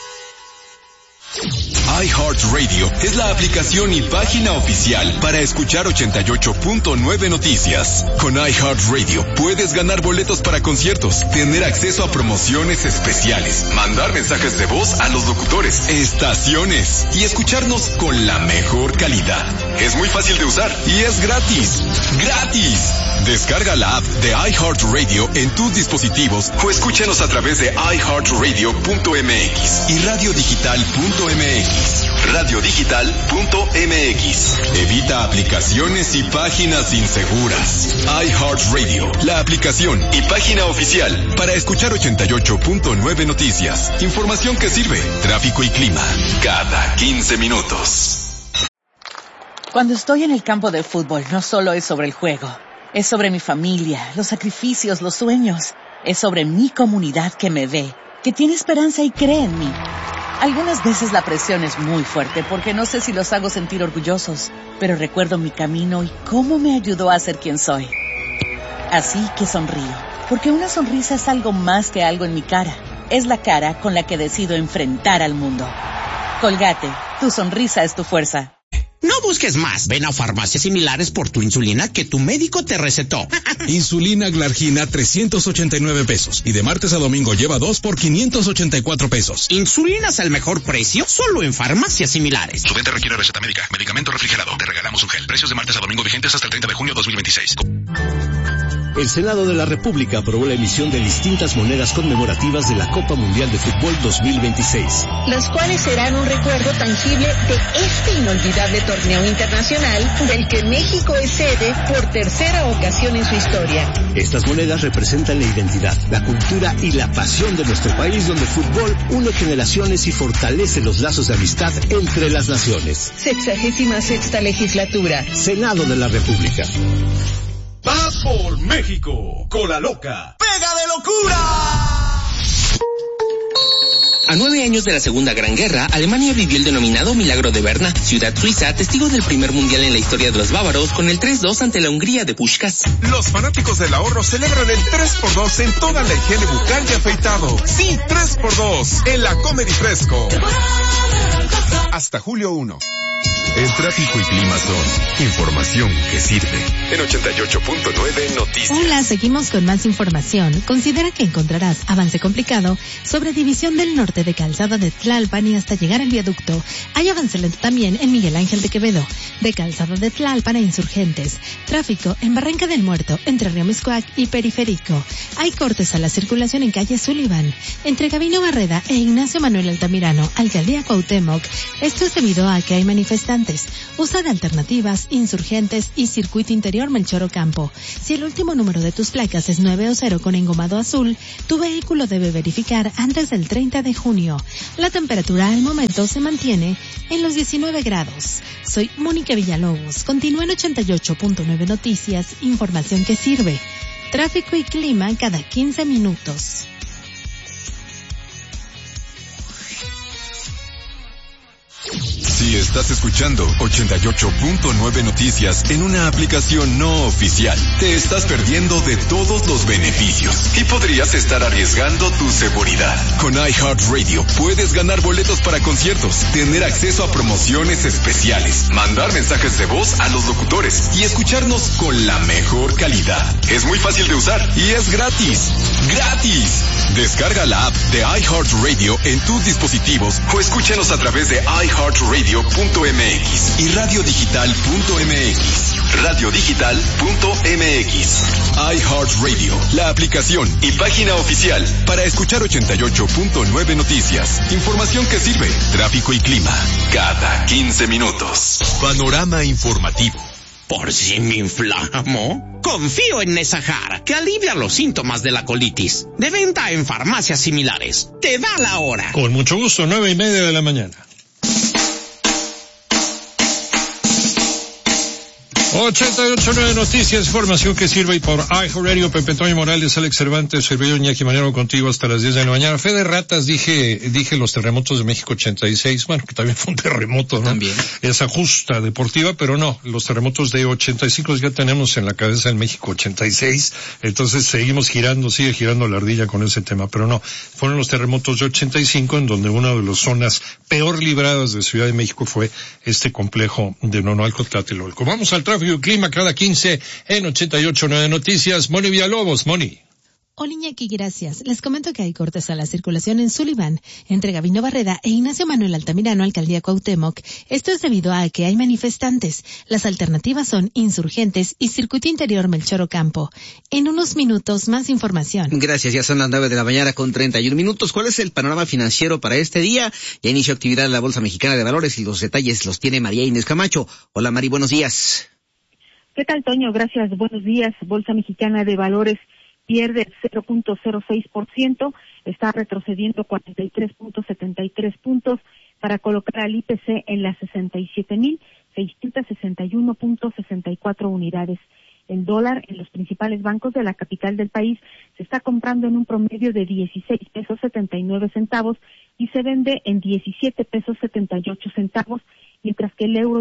iHeartRadio es la aplicación y página oficial para escuchar 88.9 Noticias. Con iHeartRadio puedes ganar boletos para conciertos, tener acceso a promociones especiales, mandar mensajes de voz a los locutores, estaciones y escucharnos con la mejor calidad. Es muy fácil de usar y es gratis. ¡Gratis! Descarga la app de iHeartRadio en tus dispositivos o escúchanos a través de iHeartRadio.mx y radiodigital.mx. radiodigital.mx. Evita aplicaciones y páginas inseguras. iHeartRadio, la aplicación y página oficial para escuchar 88.9 noticias. Información que sirve. Tráfico y clima cada 15 minutos. Cuando estoy en el campo de fútbol, no solo es sobre el juego. Es sobre mi familia, los sacrificios, los sueños. Es sobre mi comunidad que me ve, que tiene esperanza y cree en mí. Algunas veces la presión es muy fuerte porque no sé si los hago sentir orgullosos, pero recuerdo mi camino y cómo me ayudó a ser quien soy. Así que sonrío, porque una sonrisa es algo más que algo en mi cara. Es la cara con la que decido enfrentar al mundo. Colgate, tu sonrisa es tu fuerza. No busques más. Ven a Farmacias Similares por tu insulina que tu médico te recetó. Insulina Glargina 389 pesos. Y de martes a domingo lleva 2 por 584 pesos. Insulinas al mejor precio solo en Farmacias Similares. Su venta requiere receta médica. Medicamento refrigerado. Te regalamos un gel. Precios de martes a domingo vigentes hasta el 30 de junio de 2026. El Senado de la República aprobó la emisión de distintas monedas conmemorativas de la Copa Mundial de Fútbol 2026. Las cuales serán un recuerdo tangible de este inolvidable torneo internacional del que México es sede por tercera ocasión en su historia. Estas monedas representan la identidad, la cultura y la pasión de nuestro país, donde el fútbol une generaciones y fortalece los lazos de amistad entre las naciones. 66ª legislatura. Senado de la República. ¡Va por México! ¡Cola loca! ¡Pega de locura! A 9 años de la Segunda Gran Guerra, Alemania vivió el denominado Milagro de Berna, ciudad suiza, testigo del primer mundial en la historia de los bávaros, con el 3-2 ante la Hungría de Puskás. Los fanáticos del ahorro celebran el 3x2 en toda la higiene bucal y afeitado. Sí, 3x2 en la Comedy Fresco. Hasta julio 1. El tráfico y clima son información que sirve. En 88.9 Noticias. Hola, seguimos con más información. Considera que encontrarás avance complicado sobre División del Norte de Calzada de Tlalpan y hasta llegar al viaducto. Hay avance lento también en Miguel Ángel de Quevedo, de Calzada de Tlalpan a Insurgentes. Tráfico en Barranca del Muerto, entre Río Miscuac y Periférico. Hay cortes a la circulación en calle Sullivan, entre Gabino Barreda e Ignacio Manuel Altamirano, Alcaldía Cuauhtémoc. Esto es debido a que hay manifestantes. Usa de alternativas, Insurgentes y Circuito Interior Melchor Ocampo. Si el último número de tus placas es 9 o 0 con engomado azul, tu vehículo debe verificar antes del 30 de junio. La temperatura al momento se mantiene en los 19 grados. Soy Mónica Villalobos. Continúa en 88.9 Noticias, información que sirve. Tráfico y clima cada 15 minutos. Si estás escuchando 88.9 Noticias en una aplicación no oficial, te estás perdiendo de todos los beneficios y podrías estar arriesgando tu seguridad. Con iHeartRadio puedes ganar boletos para conciertos, tener acceso a promociones especiales, mandar mensajes de voz a los locutores y escucharnos con la mejor calidad. Es muy fácil de usar y es gratis. ¡Gratis! Descarga la app de iHeartRadio en tus dispositivos o escúchanos a través de iHeartRadio.mx y radiodigital.mx. Radiodigital.mx. iHeartRadio, la aplicación y página oficial para escuchar 88.9 Noticias. Información que sirve. Tráfico y clima cada 15 minutos. Panorama informativo. Por si me inflamo, confío en Nesahar, que alivia los síntomas de la colitis. De venta en Farmacias Similares. Te da la hora. Con mucho gusto, 9:30 de la mañana. 88.9 Noticias, información que sirve y por iHeartRadio, Pepe Antonio Morales, Alex Cervantes, servidor Iñaki Manero contigo hasta las 10 de la mañana. Fe de ratas, dije los terremotos de México 86, bueno, que también fue un terremoto, ¿no? También. Esa justa deportiva, pero no, los terremotos de 85 ya tenemos en la cabeza en México 86, entonces seguimos girando, sigue girando la ardilla con ese tema, pero no, fueron los terremotos de 85 en donde una de las zonas peor libradas de Ciudad de México fue este complejo de Nonoalco Tlatelolco. Vamos al tráfico y clima cada 15 en 88.9 Noticias. Moni Villalobos, Moni. Hola Iñaki, gracias. Les comento que hay cortes a la circulación en Sullivan, entre Gabino Barreda e Ignacio Manuel Altamirano, Alcaldía Cuauhtémoc. Esto es debido a que hay manifestantes. Las alternativas son Insurgentes y Circuito Interior Melchor Ocampo. En unos minutos, más información. Gracias, ya son las 9 de la mañana con 31 minutos. ¿Cuál es el panorama financiero para este día? Ya inició actividad en la Bolsa Mexicana de Valores y los detalles los tiene María Inés Camacho. Hola Mari, buenos días. ¿Qué tal, Toño? Gracias, buenos días. Bolsa Mexicana de Valores pierde 0.06%, está retrocediendo 43.73 puntos para colocar al IPC en las 67.661.64 unidades. El dólar en los principales bancos de la capital del país se está comprando en un promedio de 16 pesos 79 centavos y se vende en 17 pesos 78 centavos, mientras que el euro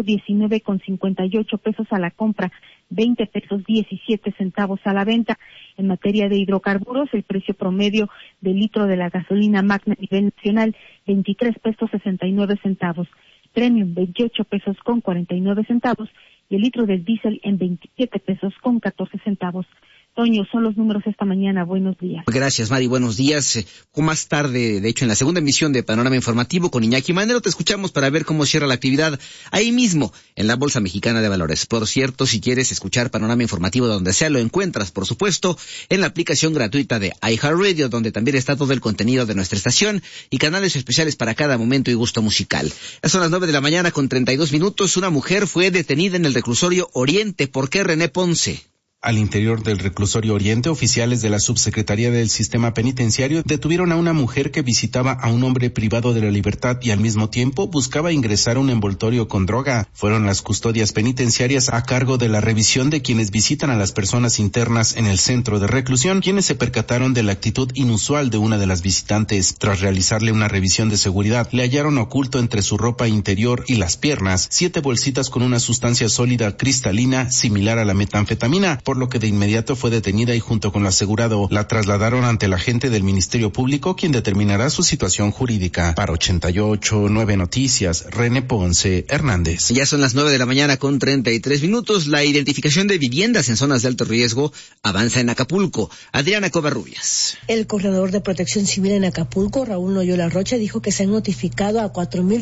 19,58 pesos a la compra, 20 pesos 17 centavos a la venta. En materia de hidrocarburos, el precio promedio del litro de la gasolina Magna a nivel nacional, 23 pesos 69 centavos. Premium, 28 pesos con 49 centavos. Y el litro del diésel en 27 pesos con 14 centavos. Toño, son los números esta mañana. Buenos días. Gracias, Mari. Buenos días. Más tarde, de hecho, en la segunda emisión de Panorama Informativo con Iñaki Manero, te escuchamos para ver cómo cierra la actividad ahí mismo, en la Bolsa Mexicana de Valores. Por cierto, si quieres escuchar Panorama Informativo donde sea, lo encuentras, por supuesto, en la aplicación gratuita de iHeartRadio, donde también está todo el contenido de nuestra estación y canales especiales para cada momento y gusto musical. Ya son las 9 de la mañana con 32 minutos. Una mujer fue detenida en el reclusorio Oriente. ¿Por qué, René Ponce? Al interior del reclusorio Oriente, oficiales de la Subsecretaría del Sistema Penitenciario detuvieron a una mujer que visitaba a un hombre privado de la libertad y al mismo tiempo buscaba ingresar un envoltorio con droga. Fueron las custodias penitenciarias a cargo de la revisión de quienes visitan a las personas internas en el centro de reclusión, quienes se percataron de la actitud inusual de una de las visitantes. Tras realizarle una revisión de seguridad, le hallaron oculto entre su ropa interior y las piernas 7 bolsitas con una sustancia sólida cristalina similar a la metanfetamina, por lo que de inmediato fue detenida y junto con lo asegurado la trasladaron ante el agente del Ministerio Público, quien determinará su situación jurídica. Para 88.9 Noticias, René Ponce Hernández. Ya son las 9 de la mañana con 33 minutos. La identificación de viviendas en zonas de alto riesgo avanza en Acapulco. Adriana Covarrubias. El coordinador de Protección Civil en Acapulco, Raúl Noyola Rocha, dijo que se han notificado a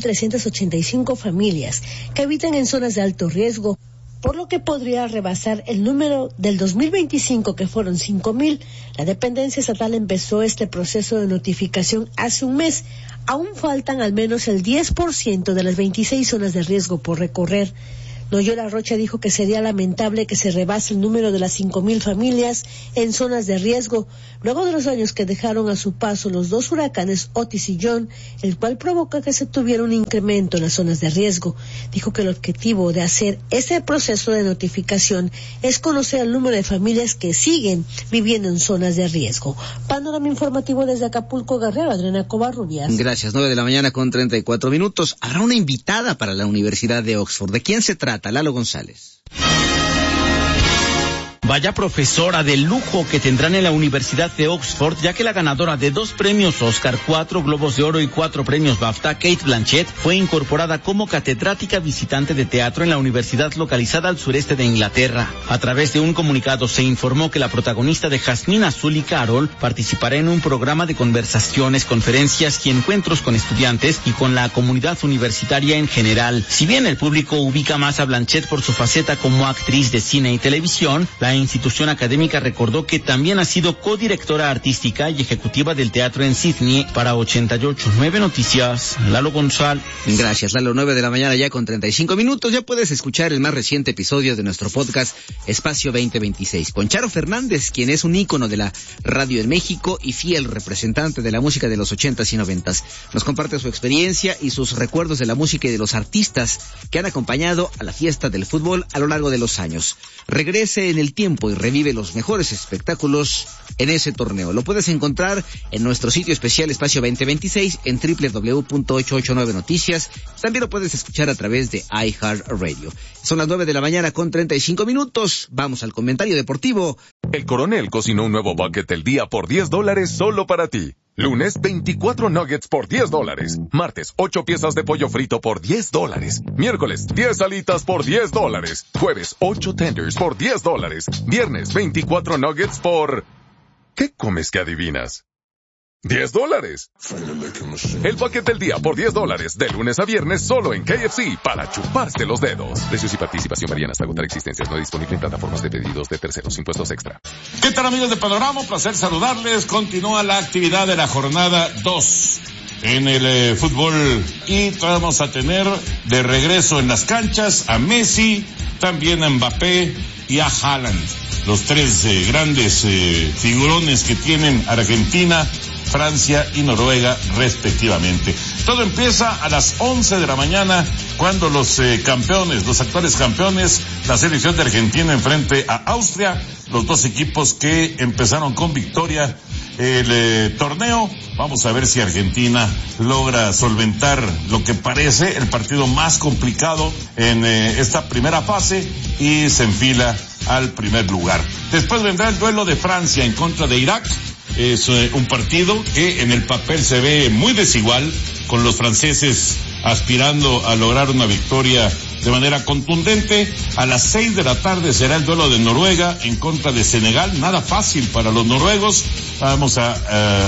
4.385 familias que habitan en zonas de alto riesgo, por lo que podría rebasar el número del 2025, que fueron 5,000. La dependencia estatal empezó este proceso de notificación hace un mes. Aún faltan al menos el 10% de las 26 zonas de riesgo por recorrer. Noyola Rocha dijo que sería lamentable que se rebase el número de las 5,000 familias en zonas de riesgo, luego de los años que dejaron a su paso los 2 huracanes Otis y John, el cual provoca que se tuviera un incremento en las zonas de riesgo. Dijo que el objetivo de hacer este proceso de notificación es conocer el número de familias que siguen viviendo en zonas de riesgo. Panorama informativo desde Acapulco, Guerrero, Adriana Covarrubias. Gracias, 9 de la mañana con 34 minutos. Habrá una invitada para la Universidad de Oxford. ¿De quién se trata? Lalo González. Vaya profesora de lujo que tendrán en la Universidad de Oxford, ya que la ganadora de 2 premios Oscar, 4 Globos de Oro y 4 premios BAFTA, Cate Blanchett, fue incorporada como catedrática visitante de teatro en la universidad localizada al sureste de Inglaterra. A través de un comunicado se informó que la protagonista de Jasmine Azul y Carol participará en un programa de conversaciones, conferencias y encuentros con estudiantes y con la comunidad universitaria en general. Si bien el público ubica más a Blanchett por su faceta como actriz de cine y televisión, la institución académica recordó que también ha sido codirectora artística y ejecutiva del teatro en Sydney. Para 88.9 Noticias, Lalo González. Gracias, Lalo. 9 de la mañana ya con 35 minutos. Ya puedes escuchar el más reciente episodio de nuestro podcast Espacio 2026 con Charo Fernández, quien es un ícono de la radio en México y fiel representante de la música de los 80s y 90s. Nos comparte su experiencia y sus recuerdos de la música y de los artistas que han acompañado a la fiesta del fútbol a lo largo de los años. Regrese en el tiempo y revive los mejores espectáculos en ese torneo. Lo puedes encontrar en nuestro sitio especial Espacio 2026 en www.889noticias. También lo puedes escuchar a través de iHeartRadio. Son las 9 de la mañana con 35 minutos. Vamos al comentario deportivo. El Coronel cocinó un nuevo bucket del día por $10 solo para ti. Lunes, 24 nuggets por $10. Martes, 8 piezas de pollo frito por $10. Miércoles, 10 alitas por $10. Jueves, 8 tenders por $10. Viernes, 24 nuggets por ¿Qué comes que adivinas? $10. El paquete del día por $10, de lunes a viernes solo en KFC para chuparse los dedos. Precios y participación varían hasta agotar existencias. No disponible en plataformas de pedidos de terceros. Impuestos extra. ¿Qué tal, amigos de Panorama? Un placer saludarles. Continúa la actividad de la jornada 2 en el fútbol y vamos a tener de regreso en las canchas a Messi, también a Mbappé y a Haaland. Los tres grandes figurones que tienen Argentina, Francia y Noruega respectivamente. Todo empieza a las 11 de la mañana cuando los actuales campeones, la selección de Argentina enfrente a Austria, los dos equipos que empezaron con victoria el torneo. Vamos a ver si Argentina logra solventar lo que parece el partido más complicado en esta primera fase y se enfila al primer lugar. Después vendrá el duelo de Francia en contra de Irak. Es un partido que en el papel se ve muy desigual, con los franceses aspirando a lograr una victoria de manera contundente. A las 6 de la tarde será el duelo de Noruega en contra de Senegal. Nada fácil para los noruegos. Vamos a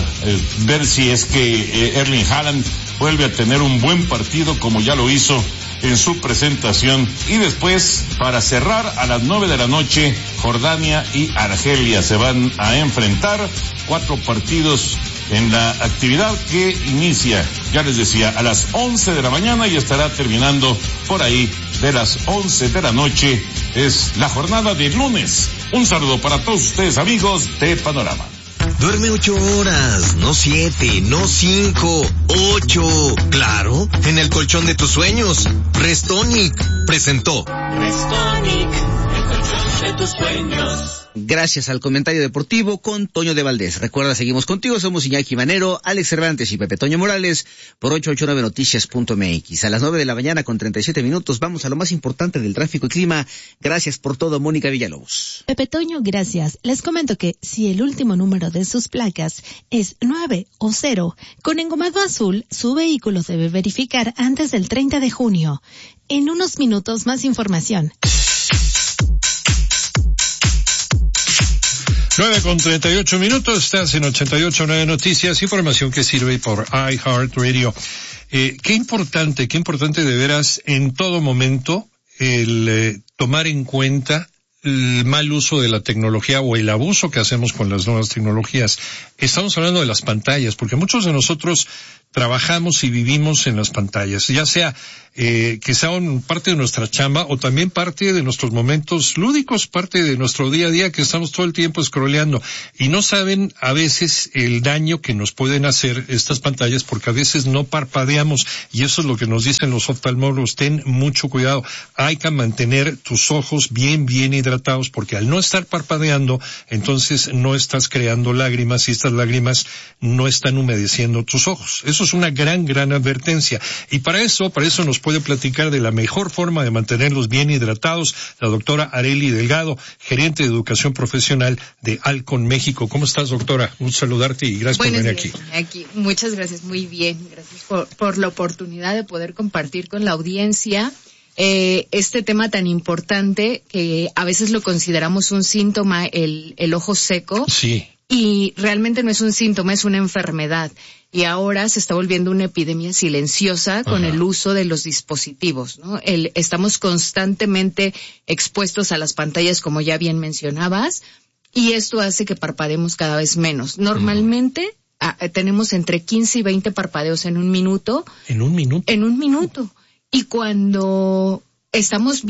ver si es que Erling Haaland vuelve a tener un buen partido como ya lo hizo en su presentación. Y después, para cerrar, a las 9 de la noche, Jordania y Argelia se van a enfrentar. 4 partidos en la actividad que inicia, ya les decía, a las 11 de la mañana y estará terminando por ahí de las 11 de la noche. Es la jornada de lunes. Un saludo para todos ustedes, amigos de Panorama. Duerme 8 horas, no 7, no 5, 8. Claro, en el colchón de tus sueños. Restonic presentó. Restonic, el colchón de tus sueños. Gracias al comentario deportivo con Toño de Valdés. Recuerda, seguimos contigo, somos Iñaki Manero, Alex Cervantes y Pepe Toño Morales por 889noticias.mx. A las 9 de la mañana con 37 minutos vamos a lo más importante del tráfico y clima. Gracias por todo, Mónica Villalobos. Pepe Toño, gracias. Les comento que si el último número de sus placas es 9 o 0, con engomado azul, su vehículo debe verificar antes del 30 de junio. En unos minutos más información. 9:38, estás en 88.9 Noticias, información que sirve por iHeartRadio. Qué importante de veras en todo momento el tomar en cuenta el mal uso de la tecnología o el abuso que hacemos con las nuevas tecnologías. Estamos hablando de las pantallas, porque muchos de nosotros trabajamos y vivimos en las pantallas, ya sea que sean parte de nuestra chamba o también parte de nuestros momentos lúdicos, parte de nuestro día a día, que estamos todo el tiempo scrolleando y no saben a veces el daño que nos pueden hacer estas pantallas, porque a veces no parpadeamos y eso es lo que nos dicen los oftalmólogos. Ten mucho cuidado, hay que mantener tus ojos bien hidratados, porque al no estar parpadeando, entonces no estás creando lágrimas y estas lágrimas no están humedeciendo tus ojos. Eso es una gran advertencia. Y para eso nos puede platicar de la mejor forma de mantenerlos bien hidratados la doctora Arely Delgado, gerente de educación profesional de Alcon México. ¿Cómo estás, doctora? Un saludarte y gracias por venir aquí. Muchas gracias, muy bien. Gracias por la oportunidad de poder compartir con la audiencia este tema tan importante que a veces lo consideramos un síntoma, el ojo seco. Sí. Y realmente no es un síntoma, es una enfermedad. Y ahora se está volviendo una epidemia silenciosa con el uso de los dispositivos, ¿no? Estamos constantemente expuestos a las pantallas, como ya bien mencionabas, y esto hace que parpadeemos cada vez menos. Normalmente tenemos entre 15 y 20 parpadeos en un minuto. ¿En un minuto? En un minuto. Y cuando estamos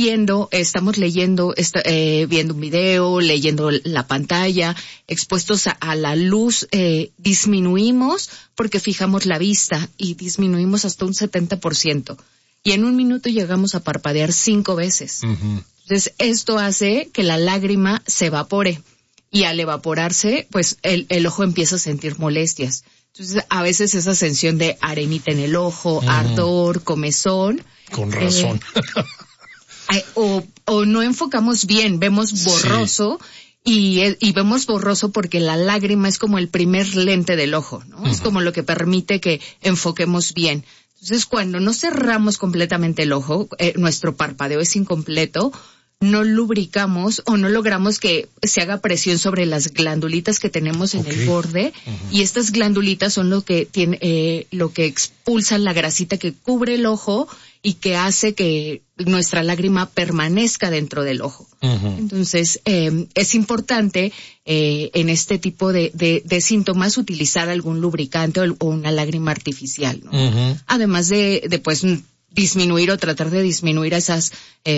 leyendo, viendo un video, leyendo la pantalla, expuestos a la luz, disminuimos porque fijamos la vista y disminuimos hasta un 70%. Y en un minuto llegamos a parpadear 5 veces. Uh-huh. Entonces, esto hace que la lágrima se evapore. Y al evaporarse, pues el ojo empieza a sentir molestias. Entonces, a veces esa sensación de arenita en el ojo, ardor, comezón. Con razón. O no enfocamos bien, vemos borroso. Sí. Y vemos borroso porque la lágrima es como el primer lente del ojo, ¿no? Es como lo que permite que enfoquemos bien. Entonces, cuando no cerramos completamente el ojo, nuestro parpadeo es incompleto, no lubricamos o no logramos que se haga presión sobre las glandulitas que tenemos en el borde, y estas glandulitas son lo que expulsan la grasita que cubre el ojo y que hace que nuestra lágrima permanezca dentro del ojo. Entonces, es importante en este tipo de síntomas utilizar algún lubricante o una lágrima artificial, ¿no? Además de pues disminuir o tratar de disminuir esas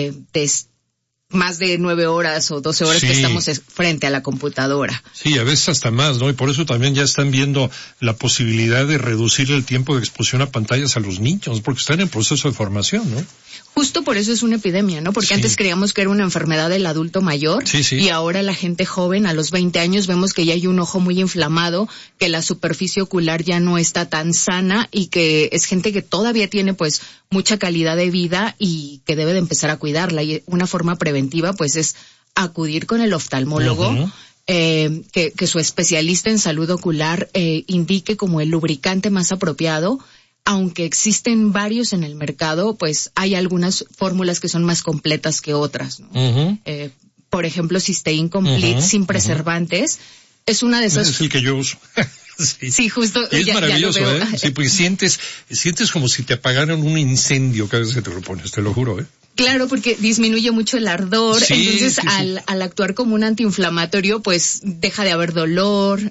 más de 9 horas o 12 horas que estamos frente a la computadora. Sí, a veces hasta más, ¿no? Y por eso también ya están viendo la posibilidad de reducir el tiempo de exposición a pantallas a los niños, porque están en proceso de formación, ¿no? Justo por eso es una epidemia, ¿no? Porque antes creíamos que era una enfermedad del adulto mayor, y ahora la gente joven, a los 20 años, vemos que ya hay un ojo muy inflamado, que la superficie ocular ya no está tan sana y que es gente que todavía tiene pues mucha calidad de vida y que debe de empezar a cuidarla. Y una forma preventiva pues es acudir con el oftalmólogo, que su especialista en salud ocular indique como el lubricante más apropiado. Aunque existen varios en el mercado, pues hay algunas fórmulas que son más completas que otras, ¿no? Por ejemplo, Cysteine Complete sin preservantes es una de esas. Es el que yo uso. Sí, justo. Y es maravilloso, ya lo veo. Sí, pues sientes como si te apagaran un incendio cada vez que te lo pones, te lo juro, Claro, porque disminuye mucho el ardor, entonces al actuar como un antiinflamatorio, pues deja de haber dolor,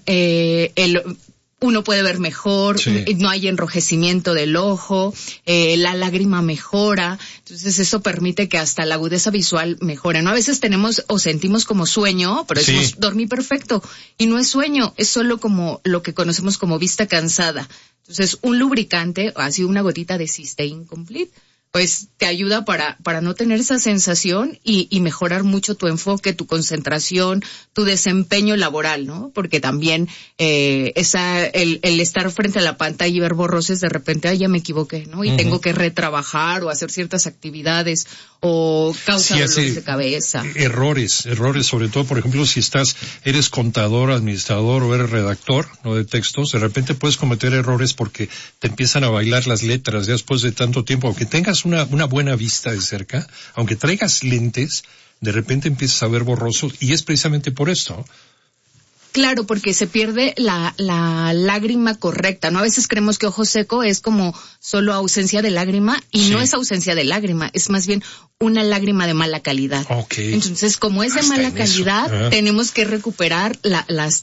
uno puede ver mejor, no hay enrojecimiento del ojo, la lágrima mejora, entonces eso permite que hasta la agudeza visual mejore, ¿no? A veces tenemos o sentimos como sueño, pero decimos, dormí perfecto, y no es sueño, es solo como lo que conocemos como vista cansada. Entonces, un lubricante, así una gotita de Cysteine Complete, pues te ayuda para no tener esa sensación y mejorar mucho tu enfoque, tu concentración, tu desempeño laboral, ¿no? Porque también el estar frente a la pantalla y ver borrosos, de repente, ya me equivoqué, ¿no? Y tengo que retrabajar o hacer ciertas actividades o causa dolores de cabeza. Errores, sobre todo, por ejemplo, si eres contador, administrador o eres redactor, ¿no? De textos, de repente puedes cometer errores porque te empiezan a bailar las letras ya después de tanto tiempo, aunque tengas una buena vista de cerca, aunque traigas lentes, de repente empiezas a ver borroso, y es precisamente por esto. Claro, porque se pierde la lágrima correcta, ¿no? A veces creemos que ojo seco es como solo ausencia de lágrima, y no es ausencia de lágrima, es más bien una lágrima de mala calidad. Entonces, como es de mala calidad, tenemos que recuperar las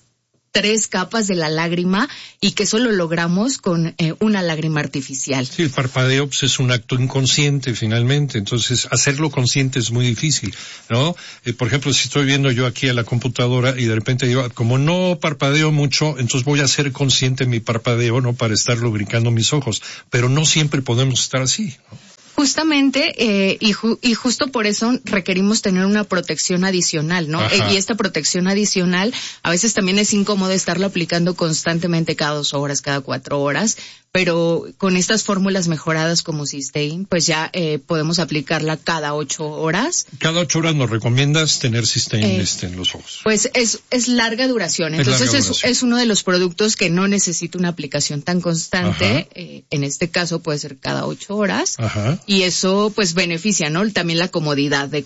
3 capas de la lágrima, y que eso lo logramos con una lágrima artificial. Sí, el parpadeo pues, es un acto inconsciente finalmente, entonces hacerlo consciente es muy difícil, ¿no? Por ejemplo, si estoy viendo yo aquí a la computadora y de repente digo, como no parpadeo mucho, entonces voy a hacer consciente mi parpadeo, ¿no? Para estar lubricando mis ojos, pero no siempre podemos estar así, ¿no? Justamente, y justo por eso requerimos tener una protección adicional, ¿no? Y esta protección adicional, a veces también es incómodo estarla aplicando constantemente cada 2 horas, cada 4 horas, pero con estas fórmulas mejoradas como Cysteine, pues ya podemos aplicarla cada 8 horas. Cada 8 horas nos recomiendas tener Cysteine en los ojos. Pues es larga duración, entonces es uno de los productos que no necesita una aplicación tan constante, en este caso puede ser cada 8 horas. Y eso pues beneficia, ¿no? También la comodidad de